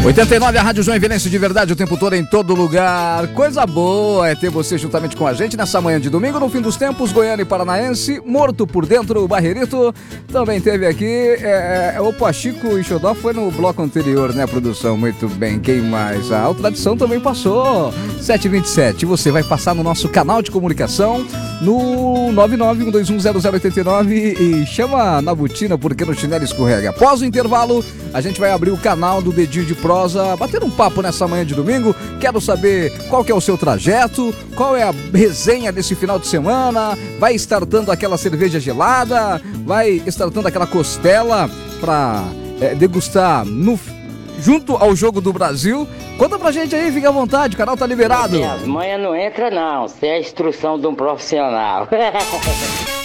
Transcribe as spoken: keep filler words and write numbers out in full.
oitenta e nove, a Rádio Joinvilense de verdade o tempo todo, em todo lugar. Coisa boa é ter você juntamente com a gente nessa manhã de domingo, no fim dos tempos, Goiânia e Paranaense, morto por dentro, o Barreirito. Também teve aqui, é, é, o Pachico e Xodó foi no bloco anterior, né, produção? Muito bem, quem mais? A Alta Tradição também passou, sete e vinte e sete. Você vai passar no nosso canal de comunicação, no nove nove um dois um zero zero oito nove e chama na botina porque no chinelo escorrega. Após o intervalo, a gente vai abrir o canal do Dedinho de Prosa, bater um papo nessa manhã de domingo. Quero saber qual que é o seu trajeto, qual é a resenha desse final de semana. Vai startando aquela cerveja gelada, vai startando aquela costela pra é, degustar no, junto ao Jogo do Brasil. Conta pra gente aí, fica à vontade, o canal tá liberado. As manhas não entra não, se é a instrução de um profissional.